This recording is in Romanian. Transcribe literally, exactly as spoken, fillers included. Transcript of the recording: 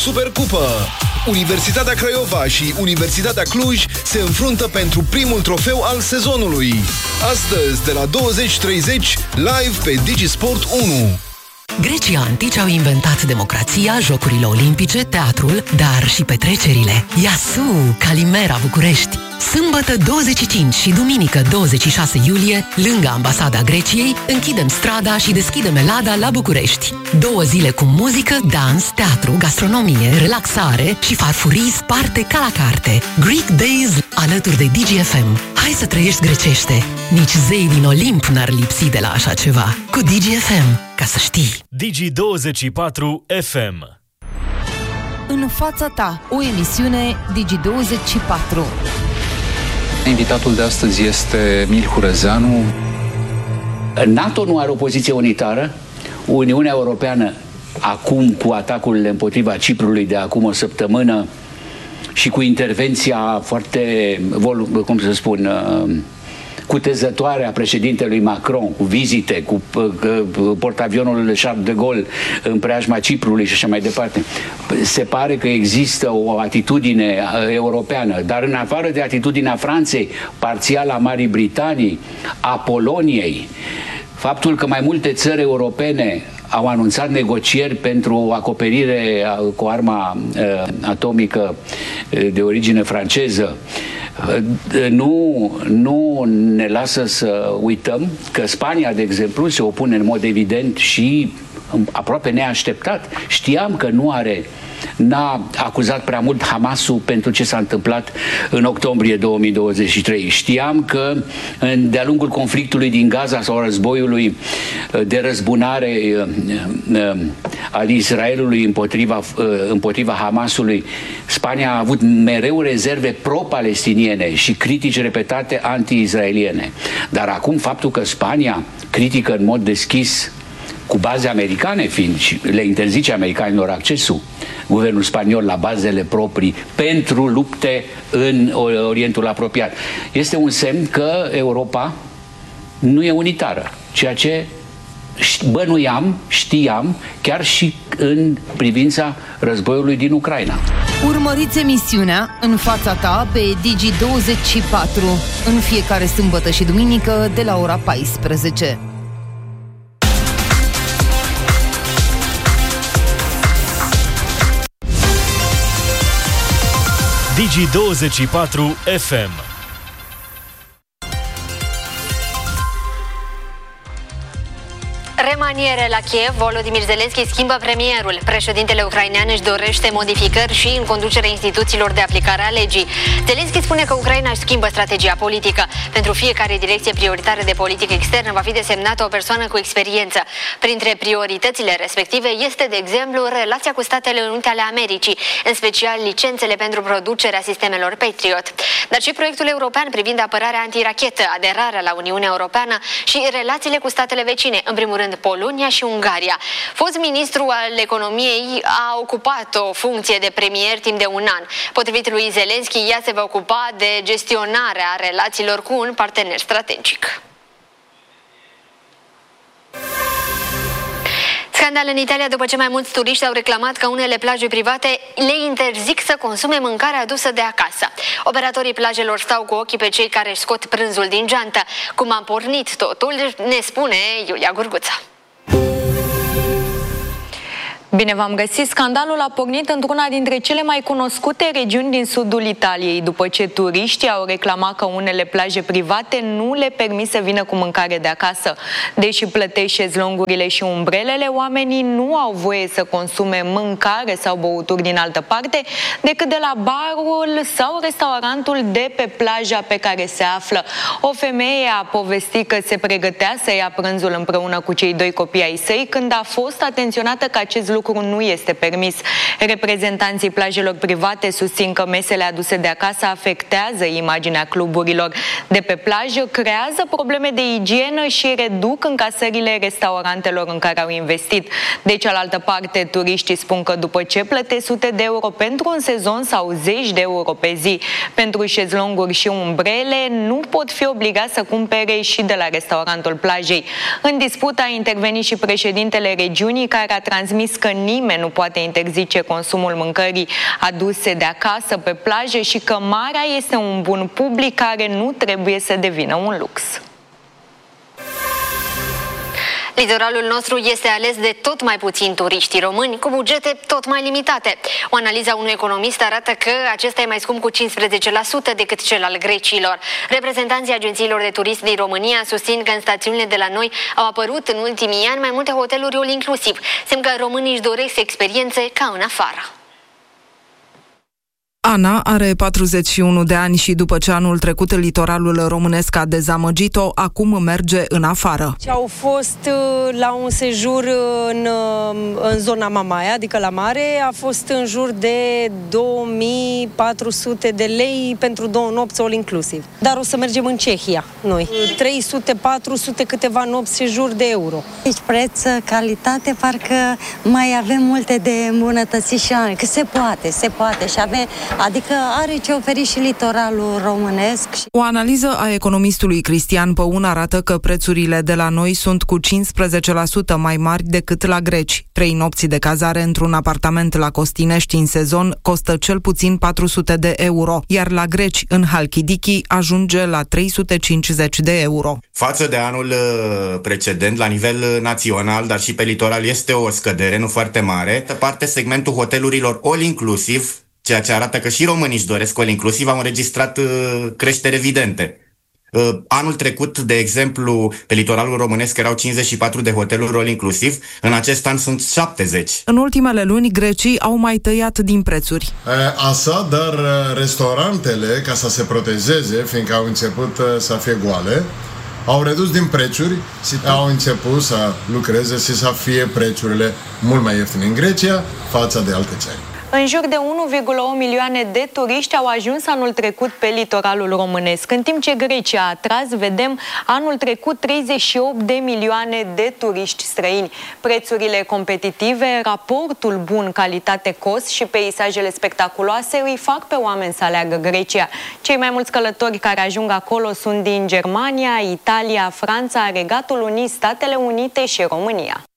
Supercupă! Universitatea Craiova și Universitatea Cluj se înfruntă pentru primul trofeu al sezonului. Astăzi, de la douăzeci treizeci, live pe Digisport unu. Grecii antici au inventat democrația, jocurile olimpice, teatrul, dar și petrecerile. Iasu, Calimera, București. Sâmbătă douăzeci și cinci și duminică douăzeci și șase iulie, lângă Ambasada Greciei, închidem strada și deschidem Elada la București. Două zile cu muzică, dans, teatru, gastronomie, relaxare și farfurii sparte ca la carte. Greek Days alături de Digi F M. Hai să trăiești grecește! Nici zei din Olimp n-ar lipsi de la așa ceva. Cu Digi F M, ca să știi. Digi douăzeci și patru F M. În fața ta, o emisiune Digi douăzeci și patru. Invitatul de astăzi este Emil Hurezeanu. NATO nu are o poziție unitară. Uniunea Europeană, acum cu atacurile împotriva Ciprului de acum o săptămână și cu intervenția foarte, cum să spun, cutezătoare a președintelui Macron, cu vizite, cu portavionul Charles de Gaulle în preajma Ciprului și așa mai departe. Se pare că există o atitudine europeană, dar în afară de atitudinea Franței, parțial a Marii Britanii, a Poloniei, faptul că mai multe țări europene au anunțat negocieri pentru acoperire cu arma uh, atomică de origine franceză, Nu, nu ne lasă să uităm că Spania, de exemplu, se opune în mod evident și aproape neașteptat. Știam că nu are, n-a acuzat prea mult Hamasul pentru ce s-a întâmplat în octombrie două mii douăzeci și trei. Știam că de-a lungul conflictului din Gaza sau războiului de răzbunare al Israelului împotriva, împotriva Hamasului, Spania a avut mereu rezerve pro-palestiniene și critici repetate anti-israeliene. Dar acum faptul că Spania critică în mod deschis, cu baze americane fiind, și le interzice americanilor accesul, guvernul spaniol, la bazele proprii pentru lupte în Orientul apropiat, este un semn că Europa nu e unitară, ceea ce bănuiam, știam, chiar și în privința războiului din Ucraina. Urmăriți emisiunea În fața ta pe Digi douăzeci și patru în fiecare sâmbătă și duminică de la ora paisprezece. Digi douăzeci și patru F M. Remaniere la Kiev, Volodymyr Zelensky schimbă premierul. Președintele ucrainean își dorește modificări și în conducerea instituțiilor de aplicare a legii. Zelensky spune că Ucraina își schimbă strategia politică. Pentru fiecare direcție prioritară de politică externă va fi desemnată o persoană cu experiență. Printre prioritățile respective este, de exemplu, relația cu Statele Unite ale Americii, în special licențele pentru producerea sistemelor Patriot, dar și proiectul european privind apărarea antirachetă, aderarea la Uniunea Europeană și relațiile cu statele vecine, în primul rând Polonia și Ungaria. Fost ministru al economiei a ocupat o funcție de premier timp de un an. Potrivit lui Zelensky, ea se va ocupa de gestionarea relațiilor cu un partener strategic. Scandal în Italia după ce mai mulți turiști au reclamat că unele plaje private le interzic să consume mâncare adusă de acasă. Operatorii plajelor stau cu ochii pe cei care își scot prânzul din geantă. Cum a pornit totul, ne spune Iulia Gurguța. Bine v-am găsit! Scandalul a pornit într-una dintre cele mai cunoscute regiuni din sudul Italiei, după ce turiștii au reclamat că unele plaje private nu le permit să vină cu mâncare de acasă. Deși plătești șezlongurile și umbrelele, oamenii nu au voie să consume mâncare sau băuturi din altă parte decât de la barul sau restaurantul de pe plaja pe care se află. O femeie a povestit că se pregătea să ia prânzul împreună cu cei doi copii ai săi când a fost atenționată că acest lucru nu este permis. Reprezentanții plajelor private susțin că mesele aduse de acasă afectează imaginea cluburilor de pe plajă, creează probleme de igienă și reduc încasările restaurantelor în care au investit. De cealaltă parte, turiștii spun că după ce plătesc sute de euro pentru un sezon sau zeci de euro pe zi pentru șezlonguri și umbrele, nu pot fi obligați să cumpere și de la restaurantul plajei. În dispută a intervenit și președintele regiunii, care a transmis că că nimeni nu poate interzice consumul mâncării aduse de acasă pe plaje și că marea este un bun public care nu trebuie să devină un lux. Litoralul nostru este ales de tot mai puțini turiști români cu bugete tot mai limitate. O analiză a unui economist arată că acesta e mai scump cu cincisprezece la sută decât cel al grecilor. Reprezentanții agențiilor de turism din România susțin că în stațiunile de la noi au apărut în ultimii ani mai multe hoteluri all inclusiv. Semn că românii își doresc experiențe ca în afară. Ana are patruzeci și unu de ani și după ce anul trecut litoralul românesc a dezamăgit-o, acum merge în afară. Au fost la un sejur în, în zona Mamaia, adică la mare, a fost în jur de două mii patru sute de lei pentru două nopți all inclusiv. Dar o să mergem în Cehia, noi. trei sute patru sute câteva nopți sejur de euro. Deci preț, calitate, parcă mai avem multe de îmbunătățit și că se poate, se poate și avem. Adică are ce oferi și litoralul românesc. O analiză a economistului Cristian Păun arată că prețurile de la noi sunt cu cincisprezece la sută mai mari decât la greci. Trei nopți de cazare într-un apartament la Costinești în sezon costă cel puțin patru sute de euro, iar la greci în Halkidiki ajunge la trei sute cincizeci de euro. Față de anul precedent, la nivel național, dar și pe litoral, este o scădere nu foarte mare. Pe parte, segmentul hotelurilor all inclusiv, ceea ce arată că și românii își doresc all inclusiv, au înregistrat uh, creștere evidente. Uh, anul trecut, de exemplu, pe litoralul românesc erau cincizeci și patru de hoteluri all inclusiv, în acest an sunt șaptezeci. În ultimele luni, grecii au mai tăiat din prețuri. Asta, dar restaurantele, ca să se protejeze, fiindcă au început să fie goale, au redus din prețuri și au început să lucreze și să fie prețurile mult mai ieftine în Grecia față de alte țări. În jur de unu virgulă opt milioane de turiști au ajuns anul trecut pe litoralul românesc, în timp ce Grecia a atras, vedem, anul trecut treizeci și opt de milioane de turiști străini. Prețurile competitive, raportul bun calitate-cost și peisajele spectaculoase îi fac pe oameni să aleagă Grecia. Cei mai mulți călători care ajung acolo sunt din Germania, Italia, Franța, Regatul Unit, Statele Unite și România.